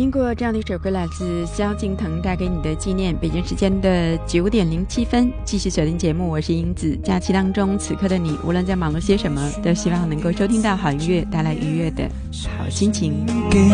听过这样的一首歌，来自萧敬腾带给你的纪念。北京时间的9点07分，继续锁定节目，我是英子。假期当中，此刻的你无论在忙碌些什么，都希望能够收听到好音乐，带来愉悦的好心情。